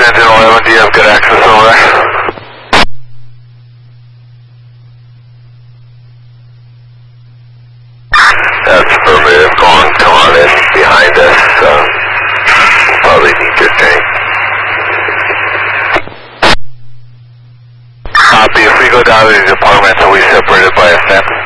Engine 11, do you have good access over there? That's affirmative. Come on in behind us. Probably need your tank. Copy. If we go down to these apartments, are we separated by a fence?